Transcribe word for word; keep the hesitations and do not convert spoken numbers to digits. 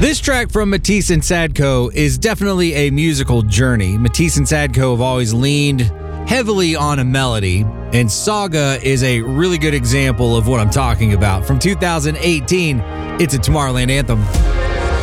This track from Matisse and Sadko is definitely a musical journey. Matisse and Sadko have always leaned heavily on a melody, and Saga is a really good example of what I'm talking about. From two thousand eighteen, it's a Tomorrowland anthem.